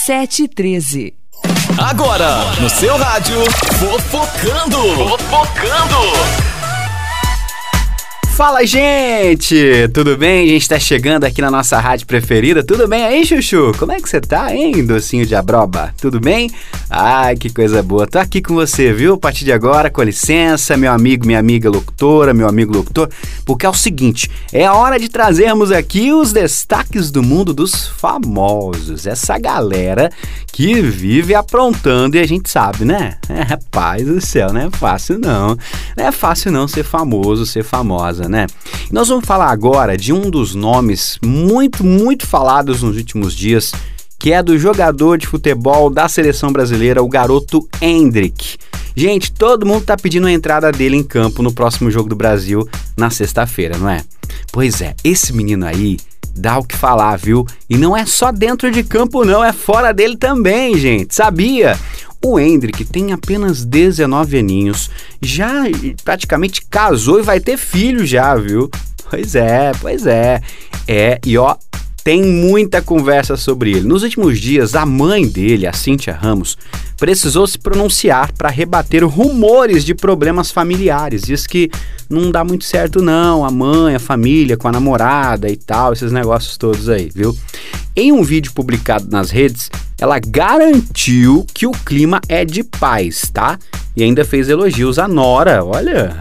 7h13. Agora, no seu rádio, Fofocando. Fala, gente! Tudo bem? A gente tá chegando aqui na nossa rádio preferida. Tudo bem aí, Chuchu? Como é que você tá, hein, docinho de abroba? Tudo bem? Ai, que coisa boa. Tô aqui com você, viu? A partir de agora, com licença, meu amigo, minha amiga locutora, meu amigo locutor, porque é o seguinte, é a hora de trazermos aqui os destaques do mundo dos famosos. Essa galera que vive aprontando e a gente sabe, né? Rapaz do céu, não é fácil não. Não é fácil não ser famoso, ser famosa, né? Nós vamos falar agora de um dos nomes muito falados nos últimos dias, que é do jogador de futebol da seleção brasileira, o garoto Endrick. Gente, todo mundo tá pedindo a entrada dele em campo no próximo jogo do Brasil na sexta-feira, não é? Pois é, esse menino aí dá o que falar, viu? E não é só dentro de campo não, é fora dele também, gente, sabia? O Endrick tem apenas 19 aninhos, já praticamente casou e vai ter filho já, viu? Pois é. E ó, tem muita conversa sobre ele. Nos últimos dias, a mãe dele, a Cíntia Ramos, precisou se pronunciar para rebater rumores de problemas familiares. Diz que não dá muito certo não, a mãe, a família, com a namorada e tal, esses negócios todos aí, viu? Em um vídeo publicado nas redes, ela garantiu que o clima é de paz, tá? E ainda fez elogios à nora, olha,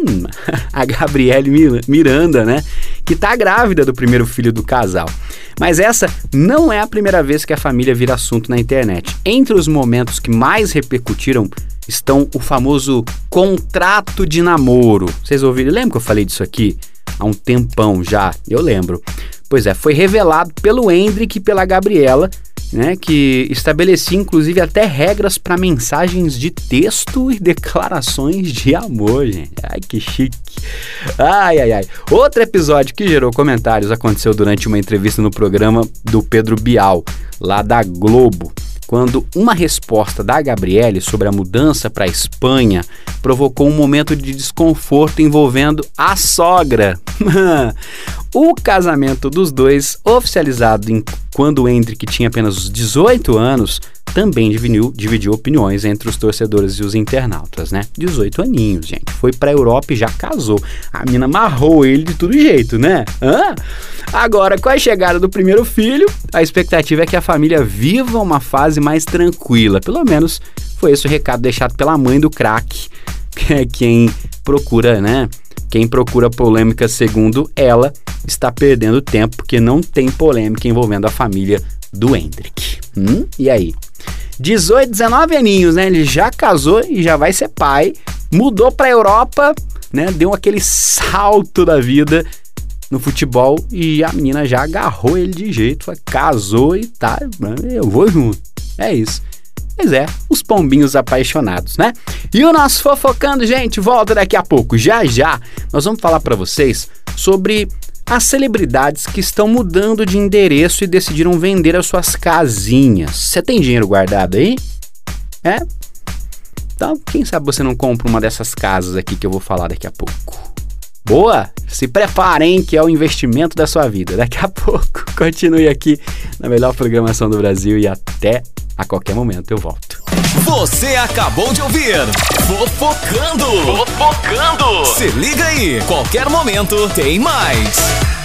a Gabriele Miranda, né? Que tá grávida do primeiro filho do casal. Mas essa não é a primeira vez que a família vira assunto na internet. Entre os momentos que mais repercutiram estão o famoso contrato de namoro. Vocês ouviram? Lembra que eu falei disso aqui há um tempão já? Eu lembro. Pois é, foi revelado pelo Endrick e pela Gabriela, né, que estabelecia inclusive até regras para mensagens de texto e declarações de amor, gente. Ai, que chique. Ai. Outro episódio que gerou comentários aconteceu durante uma entrevista no programa do Pedro Bial, lá da Globo, quando uma resposta da Gabriele sobre a mudança para a Espanha provocou um momento de desconforto envolvendo a sogra. O casamento dos dois, oficializado quando o Endrick tinha apenas 18 anos, também dividiu opiniões entre os torcedores e os internautas, né? 18 aninhos, gente. Foi pra Europa e já casou. A mina amarrou ele de todo jeito, né? Agora, com a chegada do primeiro filho, a expectativa é que a família viva uma fase mais tranquila. Pelo menos foi esse o recado deixado pela mãe do craque, que é quem procura, né? Quem procura polêmica, segundo ela, está perdendo tempo porque não tem polêmica envolvendo a família do Endrick. E aí? 18, 19 aninhos, né? Ele já casou e já vai ser pai, mudou pra Europa, né? Deu aquele salto da vida no futebol e a menina já agarrou ele de jeito, casou e tá, eu vou junto. É isso. Pois é, os pombinhos apaixonados, né? E o nosso Fofocando, gente, volta daqui a pouco. Já nós vamos falar pra vocês sobre as celebridades que estão mudando de endereço e decidiram vender as suas casinhas. Você tem dinheiro guardado aí? É? Então, quem sabe você não compra uma dessas casas aqui que eu vou falar daqui a pouco. Boa? Se preparem que é o investimento da sua vida. Daqui a pouco, continue aqui na melhor programação do Brasil e até a qualquer momento eu volto. Você acabou de ouvir Fofocando. Se liga aí, qualquer momento tem mais.